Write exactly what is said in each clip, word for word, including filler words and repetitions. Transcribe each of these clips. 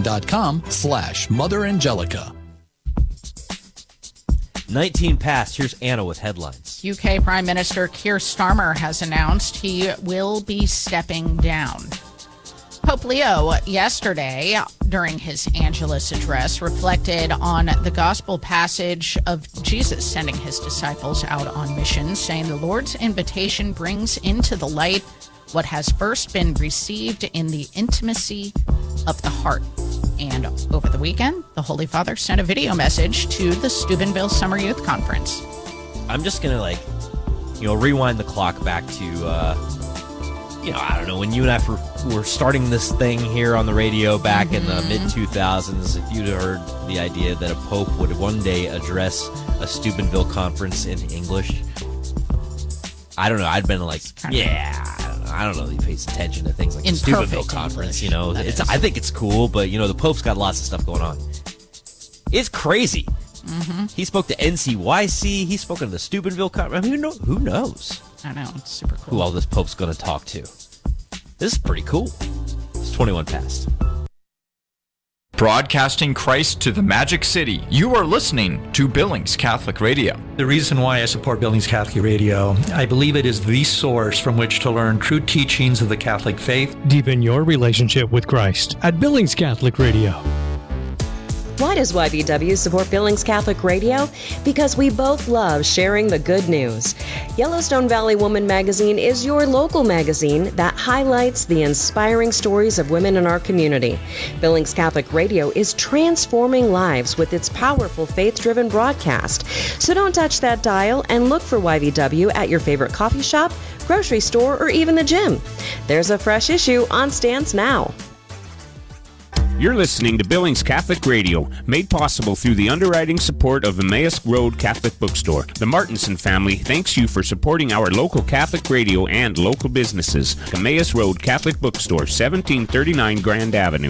dot com slash Mother Angelica. nineteen past. Here's Anna with headlines. U K Prime Minister Keir Starmer has announced he will be stepping down. Pope Leo yesterday, during his Angelus address, reflected on the gospel passage of Jesus sending his disciples out on missions, saying the Lord's invitation brings into the light what has first been received in the intimacy of the heart. And over the weekend, the Holy Father sent a video message to the Steubenville Summer Youth Conference. I'm just going to, like, you know, rewind the clock back to, uh, you know, I don't know, when you and I were, were starting this thing here on the radio back mm-hmm. in the mid two thousands, if you'd heard the idea that a pope would one day address a Steubenville conference in English, I don't know, I'd been like, yeah, I don't know, I don't know if he pays attention to things like the Steubenville conference, English, you know. It's, I think it's cool, but, you know, the Pope's got lots of stuff going on. It's crazy. Mm-hmm. He spoke to N C Y C. He's spoken to the Steubenville conference. I mean, who, know, who knows? I know. It's super cool. Who all this Pope's going to talk to. This is pretty cool. It's twenty-one past. Broadcasting Christ to the Magic City. You are listening to Billings Catholic Radio. The reason why I support Billings Catholic Radio, I believe it is the source from which to learn true teachings of the Catholic faith. Deepen your relationship with Christ at Billings Catholic Radio. Why does Y B W support Billings Catholic Radio? Because we both love sharing the good news. Yellowstone Valley Woman Magazine is your local magazine that highlights the inspiring stories of women in our community. Billings Catholic Radio is transforming lives with its powerful faith-driven broadcast. So don't touch that dial and look for Y B W at your favorite coffee shop, grocery store, or even the gym. There's a fresh issue on stands now. You're listening to Billings Catholic Radio, made possible through the underwriting support of Emmaus Road Catholic Bookstore. The Martinson family thanks you for supporting our local Catholic radio and local businesses. Emmaus Road Catholic Bookstore, seventeen thirty-nine Grand Avenue.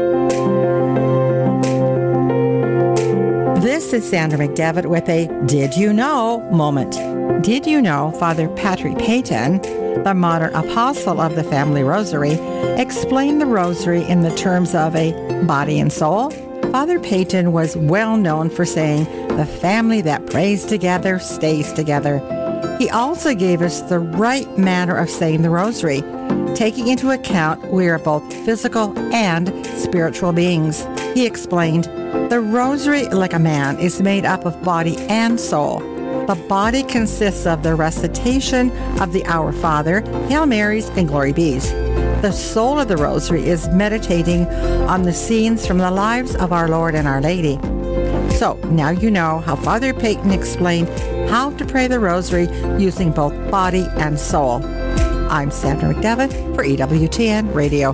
This is Sandra McDevitt with a Did You Know moment. Did you know Father Patrick Peyton, the modern apostle of the Family Rosary, explained the Rosary in the terms of a body and soul? Father Peyton was well known for saying, the family that prays together stays together. He also gave us the right manner of saying the Rosary, taking into account we are both physical and spiritual beings. He explained, the Rosary, like a man, is made up of body and soul. The body consists of the recitation of the Our Father, Hail Marys, and Glory Bees. The soul of the Rosary is meditating on the scenes from the lives of our Lord and Our Lady. So now you know how Father Peyton explained how to pray the Rosary using both body and soul. I'm Sandra McDevitt for E W T N Radio.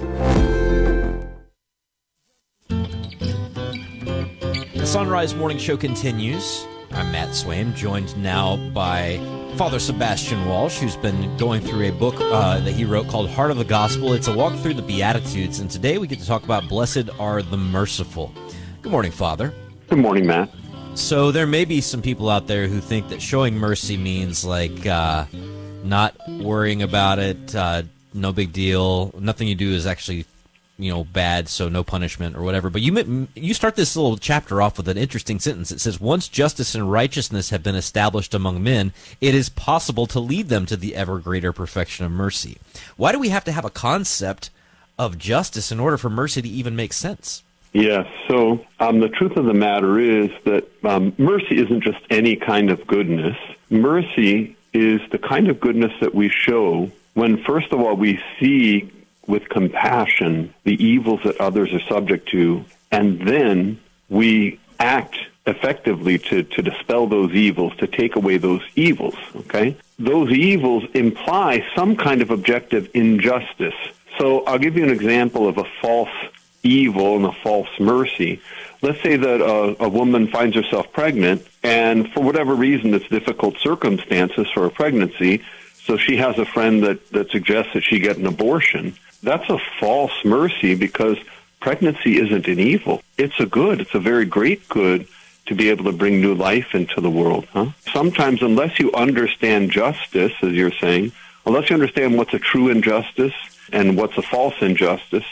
The Sunrise Morning Show continues. I'm Matt Swain, joined now by Father Sebastian Walsh, who's been going through a book uh, that he wrote called Heart of the Gospel. It's a walk through the Beatitudes, and today we get to talk about Blessed are the Merciful. Good morning, Father. Good morning, Matt. So there may be some people out there who think that showing mercy means like uh, not worrying about it, uh, no big deal, nothing you do is actually, you know, bad, so no punishment or whatever. But you you start this little chapter off with an interesting sentence. It says, once justice and righteousness have been established among men, it is possible to lead them to the ever greater perfection of mercy. Why do we have to have a concept of justice in order for mercy to even make sense? Yes, so um, the truth of the matter is that um, mercy isn't just any kind of goodness. Mercy is the kind of goodness that we show when, first of all, we see with compassion the evils that others are subject to, and then we act effectively to, to dispel those evils, to take away those evils, okay? Those evils imply some kind of objective injustice. So I'll give you an example of a false evil and a false mercy. Let's say that a, a woman finds herself pregnant, and for whatever reason, it's difficult circumstances for a pregnancy, so she has a friend that, that suggests that she get an abortion. That's a false mercy because pregnancy isn't an evil. It's a good. It's a very great good to be able to bring new life into the world. Huh? Sometimes, unless you understand justice, as you're saying, unless you understand what's a true injustice and what's a false injustice,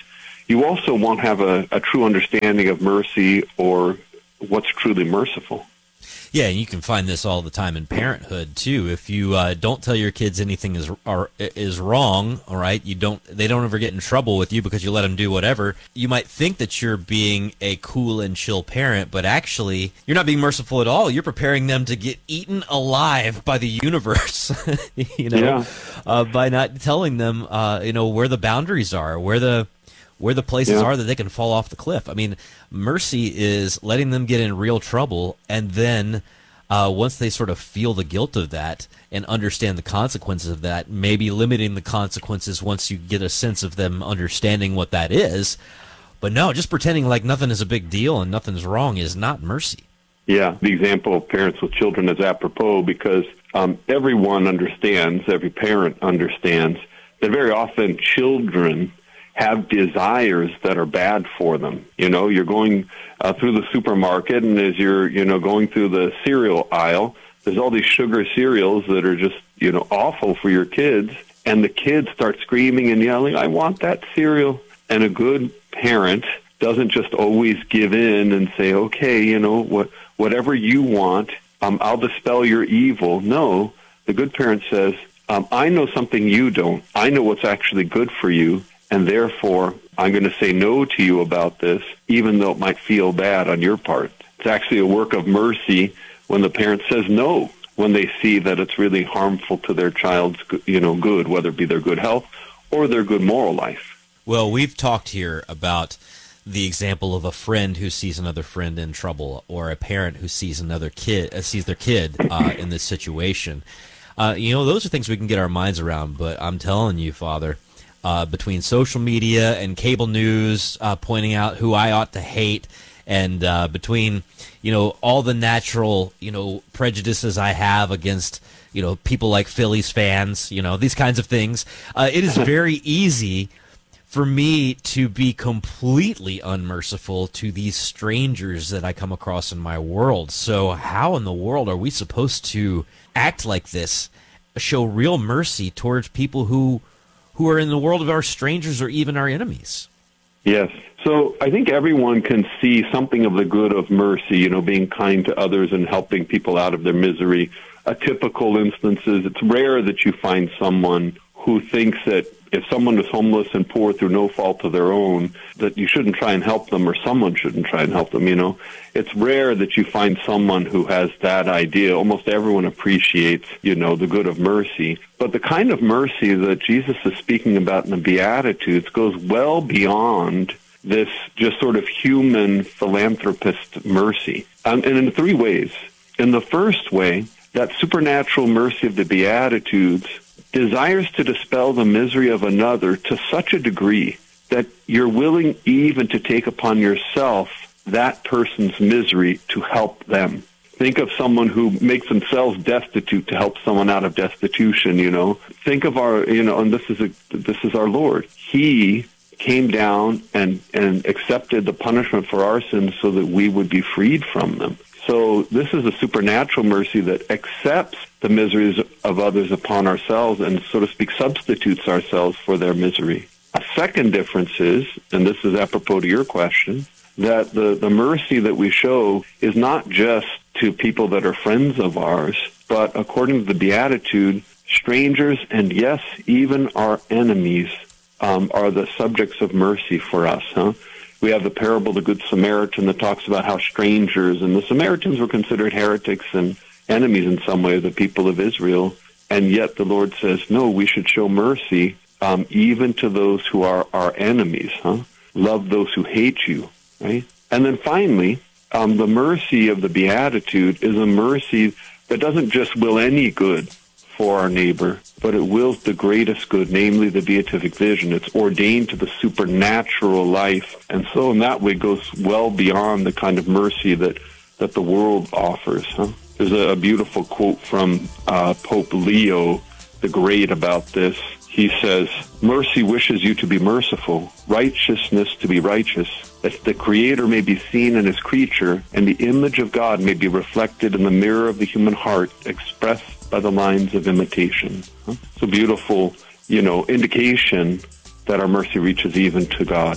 you also won't have a, a true understanding of mercy or what's truly merciful. Yeah, and you can find this all the time in parenthood too. If you uh, don't tell your kids anything is are, is wrong, all right, you don't they don't ever get in trouble with you because you let them do whatever. You might think that you're being a cool and chill parent, but actually you're not being merciful at all. You're preparing them to get eaten alive by the universe, you know, yeah. uh, by not telling them, uh, you know, where the boundaries are, where the where the places yeah. are that they can fall off the cliff. I mean, mercy is letting them get in real trouble, and then uh, once they sort of feel the guilt of that and understand the consequences of that, maybe limiting the consequences once you get a sense of them understanding what that is. But no, just pretending like nothing is a big deal and nothing's wrong is not mercy. Yeah, the example of parents with children is apropos because um, everyone understands, every parent understands, that very often children have desires that are bad for them. You know, you're going uh, through the supermarket, and as you're, you know, going through the cereal aisle, there's all these sugar cereals that are just, you know, awful for your kids, and the kids start screaming and yelling, I want that cereal. And a good parent doesn't just always give in and say, okay, you know, what, whatever you want, um, I'll dispel your evil. No, the good parent says, um, I know something you don't. I know what's actually good for you. And therefore, I'm going to say no to you about this, even though it might feel bad on your part. It's actually a work of mercy when the parent says no, when they see that it's really harmful to their child's, you know, good, whether it be their good health or their good moral life. Well, we've talked here about the example of a friend who sees another friend in trouble, or a parent who sees another kid, uh, sees their kid uh, in this situation. Uh, you know, those are things we can get our minds around. But I'm telling you, Father, Uh, between social media and cable news uh, pointing out who I ought to hate, and uh, between, you know, all the natural, you know, prejudices I have against, you know, people like Phillies fans, you know, these kinds of things, uh, it is very easy for me to be completely unmerciful to these strangers that I come across in my world. So how in the world are we supposed to act like this, show real mercy towards people who who are in the world of our strangers or even our enemies? Yes. So I think everyone can see something of the good of mercy, you know, being kind to others and helping people out of their misery. A typical instance is it's rare that you find someone who thinks that if someone is homeless and poor through no fault of their own, that you shouldn't try and help them, or someone shouldn't try and help them, you know. It's rare that you find someone who has that idea. Almost everyone appreciates, you know, the good of mercy. But the kind of mercy that Jesus is speaking about in the Beatitudes goes well beyond this just sort of human philanthropist mercy. Um, and in three ways. In the first way, that supernatural mercy of the Beatitudes desires to dispel the misery of another to such a degree that you're willing even to take upon yourself that person's misery to help them. Think of someone who makes themselves destitute to help someone out of destitution, you know. Think of our, you know, and this is a, this is our Lord. He came down and, and accepted the punishment for our sins so that we would be freed from them. So this is a supernatural mercy that accepts the miseries of others upon ourselves and, so to speak, substitutes ourselves for their misery. A second difference is, and this is apropos to your question, that the, the mercy that we show is not just to people that are friends of ours, but according to the Beatitude, strangers and, yes, even our enemies um, are the subjects of mercy for us, huh? We have the parable of the Good Samaritan that talks about how strangers, and the Samaritans were considered heretics and enemies in some way of the people of Israel, and yet the Lord says, no, we should show mercy um, even to those who are our enemies, huh? Love those who hate you, right? And then finally, um, the mercy of the Beatitude is a mercy that doesn't just will any good for our neighbor, but it wills the greatest good, namely the beatific vision. It's ordained to the supernatural life, and so in that way goes well beyond the kind of mercy that, that the world offers. Huh? There's a, a beautiful quote from uh, Pope Leo the Great about this. He says, mercy wishes you to be merciful, righteousness to be righteous, that the Creator may be seen in His creature, and the image of God may be reflected in the mirror of the human heart, expressed by the lines of imitation. Huh? It's a beautiful, you know, indication that our mercy reaches even to God.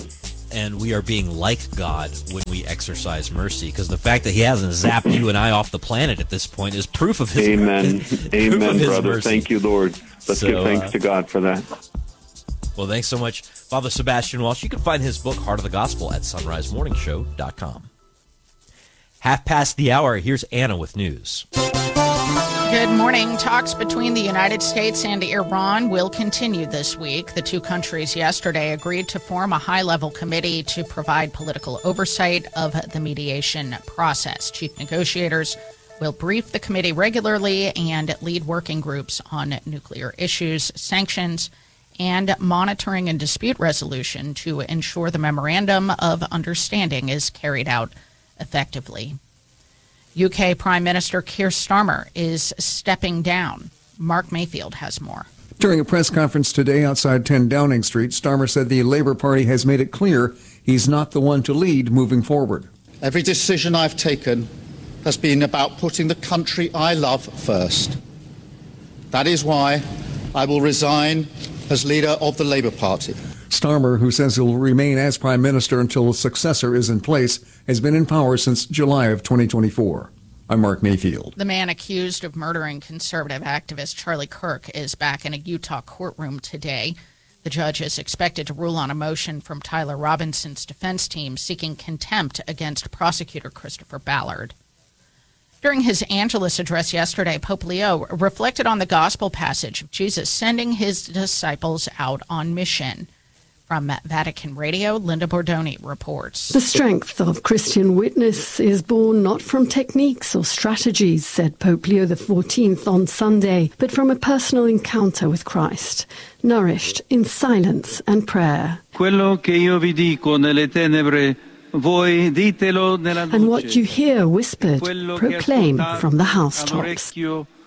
and we are being like God when we exercise mercy, because the fact that he hasn't zapped you and I off the planet at this point is proof of his Amen. proof Amen, of his brother. mercy. Thank you, Lord. Let's So, give thanks uh, to God for that. Well, thanks so much, Father Sebastian Walsh. You can find his book, Heart of the Gospel, at sunrise morning show dot com. Half past the hour, here's Anna with news. Good morning. Talks between the United States and Iran will continue this week. The two countries yesterday agreed to form a high-level committee to provide political oversight of the mediation process. Chief negotiators will brief the committee regularly and lead working groups on nuclear issues, sanctions, and monitoring and dispute resolution to ensure the memorandum of understanding is carried out effectively. U K Prime Minister Keir Starmer is stepping down. Mark Mayfield has more. During a press conference today outside ten Downing Street, Starmer said the Labour Party has made it clear he's not the one to lead moving forward. Every decision I've taken has been about putting the country I love first. That is why I will resign as leader of the Labour Party. Starmer, who says he'll remain as Prime Minister until a successor is in place, has been in power since July of twenty twenty-four. I'm Mark Mayfield. The man accused of murdering conservative activist Charlie Kirk is back in a Utah courtroom today. The judge is expected to rule on a motion from Tyler Robinson's defense team seeking contempt against prosecutor Christopher Ballard. During his Angelus address yesterday, Pope Leo reflected on the gospel passage of Jesus sending his disciples out on mission. From Vatican Radio, Linda Bordoni reports. The strength of Christian witness is born not from techniques or strategies, said Pope Leo the fourteenth on Sunday, but from a personal encounter with Christ, nourished in silence and prayer. Quello che io vi dico nelle tenebre, voi ditelo nella luce. And what you hear whispered, proclaim from the housetops.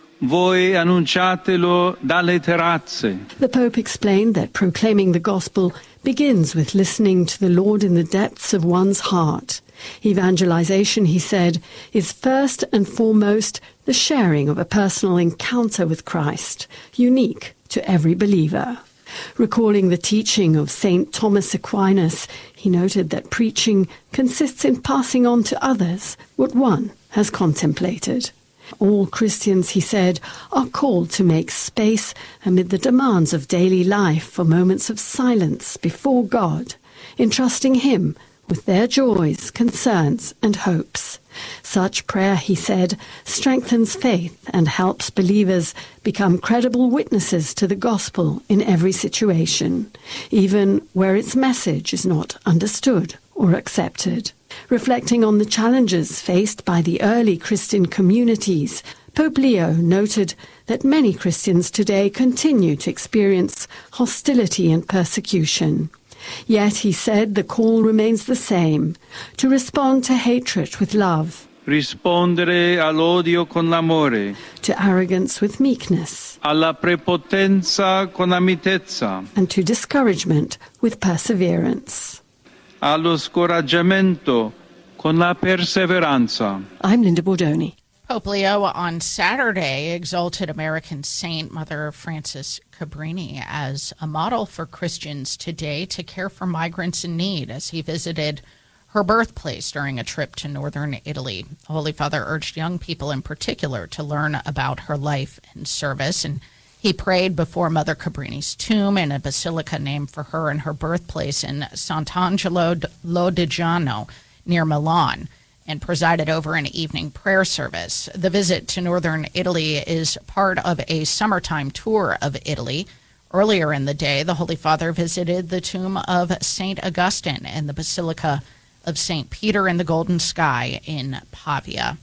Voi annunciatelo dalle terrazze. The Pope explained that proclaiming the gospel begins with listening to the Lord in the depths of one's heart. Evangelization, he said, is first and foremost the sharing of a personal encounter with Christ, unique to every believer. Recalling the teaching of Saint Thomas Aquinas, he noted that preaching consists in passing on to others what one has contemplated. All Christians, he said, are called to make space amid the demands of daily life for moments of silence before God, entrusting Him with their joys, concerns, and hopes. Such prayer, he said, strengthens faith and helps believers become credible witnesses to the gospel in every situation, even where its message is not understood or accepted. Reflecting on the challenges faced by the early Christian communities, Pope Leo noted that many Christians today continue to experience hostility and persecution. Yet, he said, the call remains the same, to respond to hatred with love, rispondere all'odio con l'amore, to arrogance with meekness, alla prepotenza con la mitezza, and to discouragement with perseverance. Allo scoraggiamento con la perseveranza. I'm Linda Bordoni. Pope Leo on Saturday exalted American saint Mother Frances Cabrini as a model for Christians today to care for migrants in need as he visited her birthplace during a trip to northern Italy. The Holy Father urged young people in particular to learn about her life and service, and he prayed before Mother Cabrini's tomb in a basilica named for her in her birthplace in Sant'Angelo Lodigiano near Milan, and presided over an evening prayer service. The visit to northern Italy is part of a summertime tour of Italy. Earlier in the day, the Holy Father visited the tomb of Saint Augustine and the Basilica of Saint Peter in the Golden Sky in Pavia.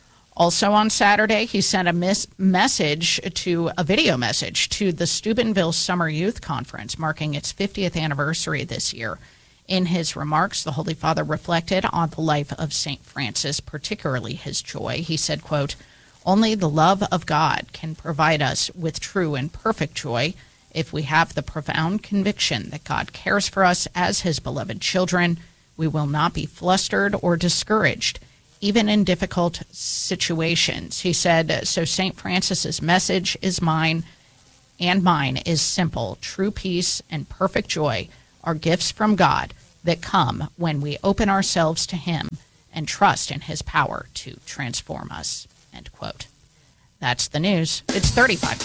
Also on Saturday, he sent a mis- message to a video message to the Steubenville Summer Youth Conference, marking its fiftieth anniversary this year. In his remarks, the Holy Father reflected on the life of Saint Francis, particularly his joy. He said, quote, "Only the love of God can provide us with true and perfect joy if we have the profound conviction that God cares for us as his beloved children. We will not be flustered or discouraged, even in difficult situations." He said, so Saint Francis's message is mine, and mine is simple. True peace and perfect joy are gifts from God that come when we open ourselves to him and trust in his power to transform us, end quote. That's the news. It's thirty-five.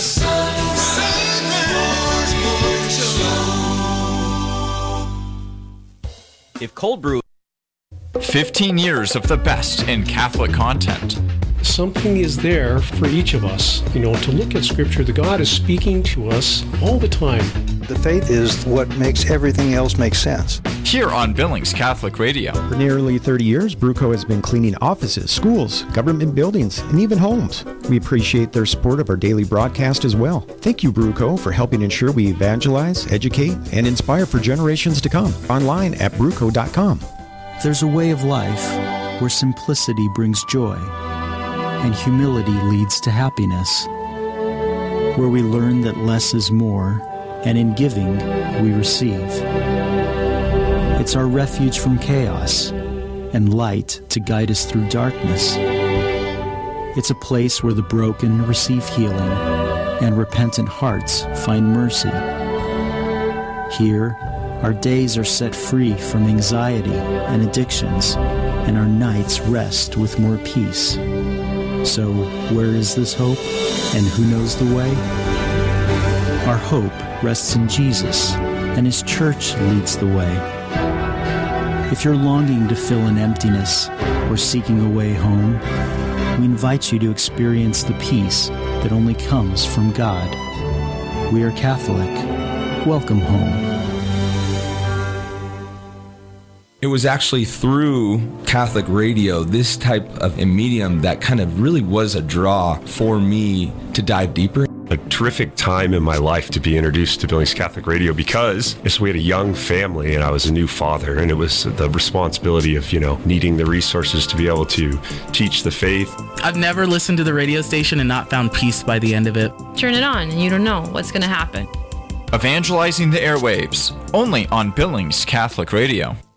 If cold brew... fifteen years of the best in Catholic content. Something is there for each of us, you know, to look at Scripture. The God is speaking to us all the time. The faith is what makes everything else make sense. Here on Billings Catholic Radio. For nearly thirty years, Bruco has been cleaning offices, schools, government buildings, and even homes. We appreciate their support of our daily broadcast as well. Thank you, Bruco, for helping ensure we evangelize, educate, and inspire for generations to come. Online at bruco dot com. There's a way of life where simplicity brings joy and humility leads to happiness, where we learn that less is more, and in giving, we receive. It's our refuge from chaos and light to guide us through darkness. It's a place where the broken receive healing and repentant hearts find mercy. Here, our days are set free from anxiety and addictions, and our nights rest with more peace. So, where is this hope, and who knows the way? Our hope rests in Jesus, and His church leads the way. If you're longing to fill an emptiness or seeking a way home, we invite you to experience the peace that only comes from God. We are Catholic. Welcome home. It was actually through Catholic radio, this type of a medium, that kind of really was a draw for me to dive deeper. A terrific time in my life to be introduced to Billings Catholic Radio because we had a young family and I was a new father, and it was the responsibility of, you know, needing the resources to be able to teach the faith. I've never listened to the radio station and not found peace by the end of it. Turn it on and you don't know what's going to happen. Evangelizing the airwaves, only on Billings Catholic Radio.